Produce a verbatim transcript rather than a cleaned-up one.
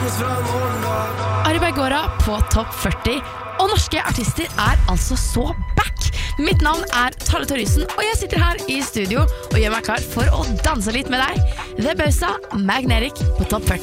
Ari Bergora på topp førti. Og norske artister er altså så back. Mitt navn er Tale Torjussen, og jeg sitter her i studio og gjør meg klar for å danse litt med deg. The Bausa, Magnetic på topp førti.